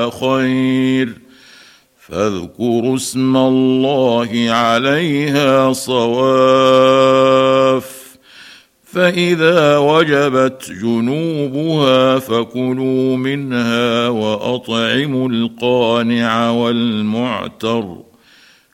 خير، فاذكروا اسم الله عليها صواف، فإذا وجبت جنوبها فكلوا منها وأطعموا القانع والمعتر